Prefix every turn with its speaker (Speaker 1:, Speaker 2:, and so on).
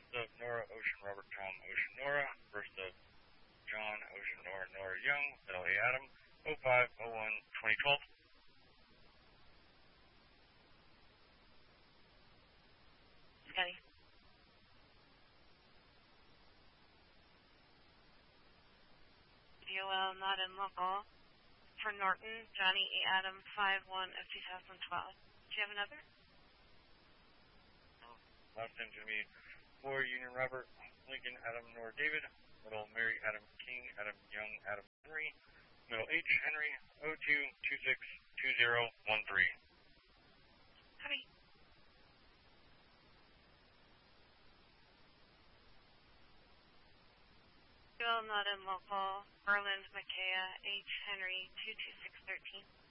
Speaker 1: of Nora, Ocean, Robert, Tom, Ocean, Nora. First of John, Ocean, Nora, Nora, Young, Middle A, Adam. 0501-2012.
Speaker 2: Scotty. DOL not in local. For Norton, Johnny A. Adam 5-1 of 2012. Do you have another?
Speaker 1: Last name's going to be 4 Union Robert, Lincoln Adam, Nora David. Middle Mary Adam King, Adam Young, Adam Henry. Middle H Henry 02262013.
Speaker 2: Copy. DOL not in local. Berlin, Micaiah H. Henry 22613.